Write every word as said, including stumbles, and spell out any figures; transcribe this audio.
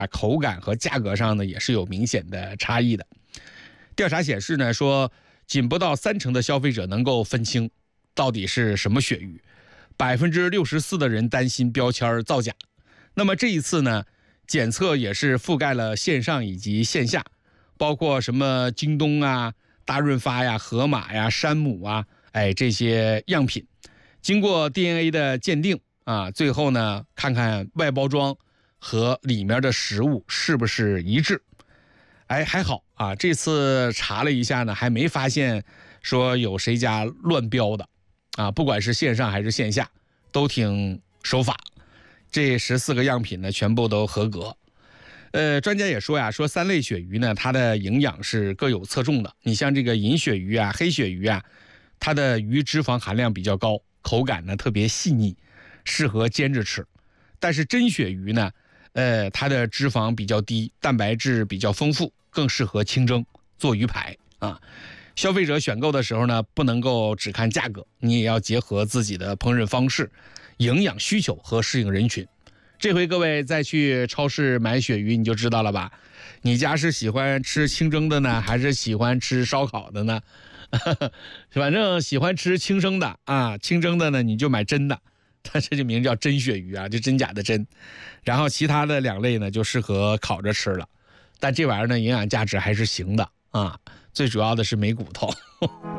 啊，口感和价格上呢也是有明显的差异的。调查显示呢，说仅不到三成的消费者能够分清到底是什么鳕鱼，百分之六十四的人担心标签造假。那么这一次呢，检测也是覆盖了线上以及线下，包括什么京东啊、大润发呀、盒马呀、山姆啊，哎这些样品，经过 D N A 的鉴定啊，最后呢看看外包装和里面的食物是不是一致。哎，还好啊，这次查了一下呢，还没发现说有谁家乱标的啊，不管是线上还是线下，都挺守法。这十四个样品呢，全部都合格。呃，专家也说呀，说三类鳕鱼呢，它的营养是各有侧重的。你像这个银鳕鱼啊、黑鳕鱼啊，它的鱼脂肪含量比较高，口感呢特别细腻，适合煎着吃。但是真鳕鱼呢，呃，它的脂肪比较低，蛋白质比较丰富，更适合清蒸做鱼排啊。消费者选购的时候呢，不能够只看价格，你也要结合自己的烹饪方式、营养需求和适应人群。这回各位再去超市买鳕鱼，你就知道了吧？你家是喜欢吃清蒸的呢，还是喜欢吃烧烤的呢？反正喜欢吃清生的啊，清蒸的呢你就买真的，它这就名叫真鳕鱼啊，就真假的真。然后其他的两类呢就适合烤着吃了，但这玩意儿呢营养价值还是行的啊，最主要的是没骨头。